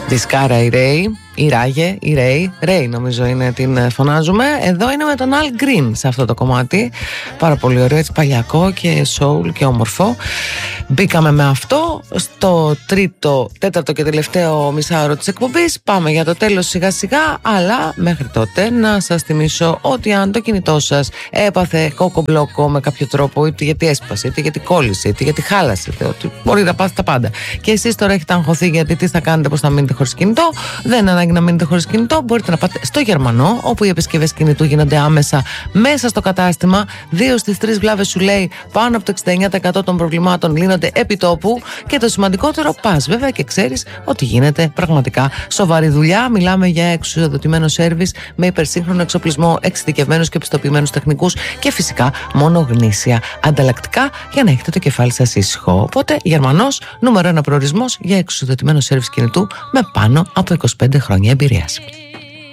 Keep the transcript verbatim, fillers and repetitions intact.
Δισκάρα η Ρέι, η Ράγε, η Ρέι, Ρέι νομίζω είναι, την φωνάζουμε. Εδώ είναι με τον Al Green σε αυτό το κομμάτι. Πάρα πολύ ωραίο, έτσι παλιακό και soul και όμορφο. Μπήκαμε με αυτό στο τρίτο, τέταρτο και τελευταίο μισάωρο της εκπομπής. Πάμε για το τέλος σιγά σιγά, αλλά μέχρι τότε να σας θυμίσω ότι αν το κινητό σας έπαθε κόκο-μπλόκο με κάποιο τρόπο, είτε γιατί έσπασε, είτε γιατί κόλλησε, είτε γιατί χάλασε, ότι μπορεί να πάθει τα πάντα, και εσείς τώρα έχετε αγχωθεί γιατί τι θα κάνετε, πώς θα μείνετε χωρίς κινητό, δεν είναι ανάγκη να μείνετε χωρίς κινητό. Μπορείτε να πάτε στο Γερμανό, όπου οι επισκευές κινητού γίνονται άμεσα μέσα στο κατάστημα. Δύο στις τρεις βλάβες, σου λέει, πάνω από το εξήντα εννέα τοις εκατό των προβλημάτων λύνονται επί τόπου. Και το σημαντικότερο, πας βέβαια και ξέρεις ότι γίνεται πραγματικά σοβαρή δουλειά. Μιλάμε για εξουσιοδοτημένο σέρβις με υπερσύγχρονο εξοπλισμό, εξειδικευμένους και επιστοποιημένους τεχνικούς και φυσικά μόνο γνήσια ανταλλακτικά για να έχετε το κεφάλι σας ήσυχο. Οπότε, Γερμανός, νούμερο ένα προορισμός για εξουσιοδοτημένο σέρβις κινητού με πάνω από είκοσι πέντε χρόνια εμπειρίας.